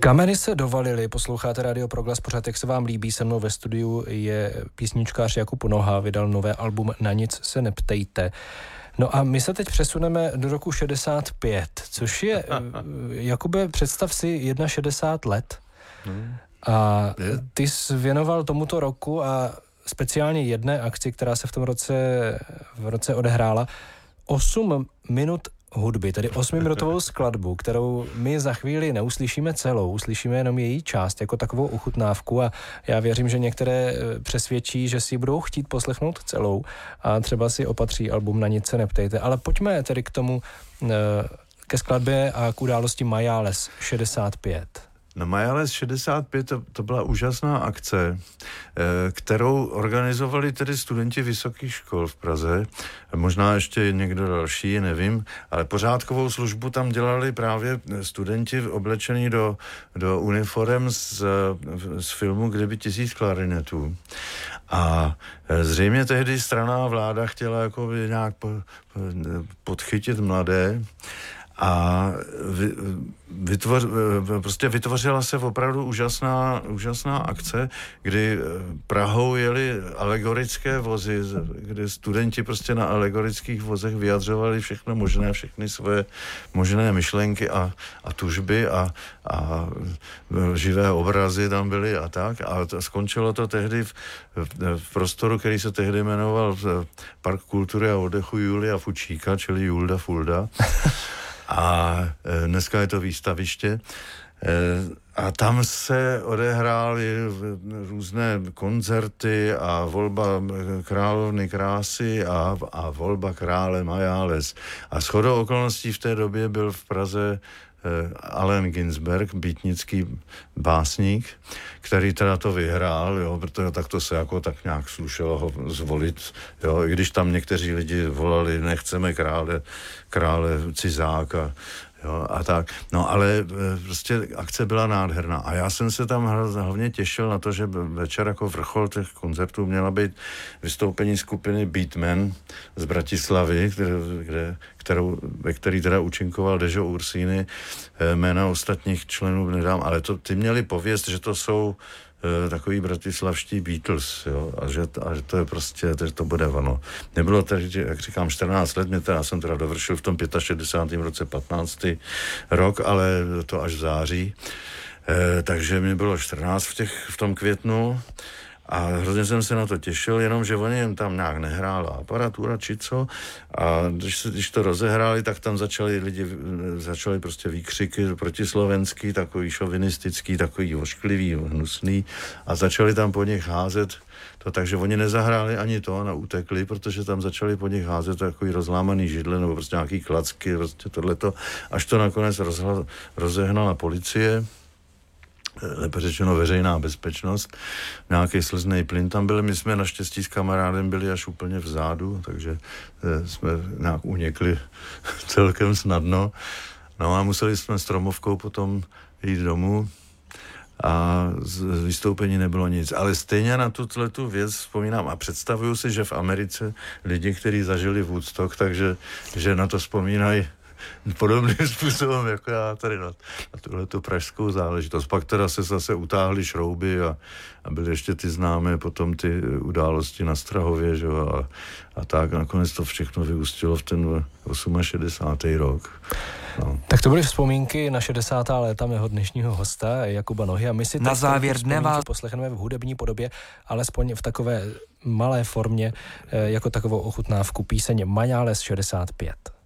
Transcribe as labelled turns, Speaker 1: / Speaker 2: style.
Speaker 1: Kameny se dovalily, posloucháte Radio Proglas, pořád jak se vám líbí, se mnou ve studiu je písničkář Jakub Noha, vydal nové album Na nic se neptejte. No a my se teď přesuneme do roku 65, což je, Jakube, představ si 61 let a ty jsi věnoval tomuto roku a speciálně jedné akci, která se v tom roce odehrála, 8 minut hudby, tedy 8minutovou skladbu, kterou my za chvíli neuslyšíme celou, uslyšíme jenom její část jako takovou ochutnávku a já věřím, že některé přesvědčí, že si budou chtít poslechnout celou a třeba si opatří album Na nic se neptejte. Ale pojďme tedy k tomu, ke skladbě a k události Majales 65.
Speaker 2: No Majales 65 to byla úžasná akce, kterou organizovali tedy studenti vysokých škol v Praze, možná ještě někdo další, nevím, ale pořádkovou službu tam dělali právě studenti oblečení do uniform z filmu Kdyby 1000 klarinetů. A zřejmě tehdy strana a vláda chtěla jako nějak podchytit mladé a vytvořila se opravdu úžasná akce, kdy Prahou jeli alegorické vozy, kde studenti prostě na alegorických vozech vyjadřovali všechno možné, všechny svoje možné myšlenky a tužby a živé obrazy tam byly a tak. A skončilo to tehdy v prostoru, který se tehdy jmenoval Park kultury a oddechu Julia Fučíka, čili Julda Fulda. A dneska je to výstaviště. A tam se odehrály různé koncerty a volba královny krásy a volba krále Majales. A shodou okolností v té době byl v Praze Allen Ginsberg, býtnický básník, který teda to vyhrál, jo, protože tak to se jako tak nějak slušelo ho zvolit, jo, i když tam někteří lidi volali, nechceme krále cizáka, jo, a tak. No ale prostě akce byla nádherná a já jsem se tam hlavně těšil na to, že večer jako vrchol těch koncertů měla být vystoupení skupiny Beatmen z Bratislavy, ve který teda účinkoval Dežo Ursíny, jména ostatních členů nedám, ale ty měli pověst, že to jsou takový bratislavští Beatles, jo, a že to je prostě, že to bude ono. Nebylo tedy, jak říkám, 14 let, já jsem teda dovršil v tom 65. roce 15. rok, ale to až v září, takže mi bylo 14 v tom květnu a hrozně jsem se na to těšil, jenomže oni jim tam nějak nehrála aparatura či co a když to rozehráli, tak tam začali prostě výkřiky protislovenský, takový šovinistický, takový ošklivý, hnusný a začali tam po nich házet to, takže oni nezahráli ani to a utekli, protože tam začali po nich házet takový rozlámaný židle nebo prostě nějaký klacky, prostě tohleto, až to nakonec rozehnala policie, lépe řečeno veřejná bezpečnost, nějaký slzný plyn tam byl, my jsme naštěstí s kamarádem byli až úplně vzadu, takže jsme nějak unikli celkem snadno, no a museli jsme s Tromovkou potom jít domů a z vystoupení nebylo nic, ale stejně na tuto věc vzpomínám a představuju si, že v Americe lidi, kteří zažili Woodstock, takže že na to vzpomínají podobným způsobem, jako já tady na tuhletu pražskou záležitost. Pak teda se zase utáhly šrouby a byly ještě ty známé potom ty události na Strahově, že jo, a tak. Nakonec to všechno vyústilo v ten 68. rok. No.
Speaker 1: Tak to byly vzpomínky na 60. léta mého dnešního hosta Jakuba Nohy a my si
Speaker 3: na závěr dne vás
Speaker 1: poslechneme v hudební podobě, alespoň v takové malé formě, jako takovou ochutnávku píseň Majales 65.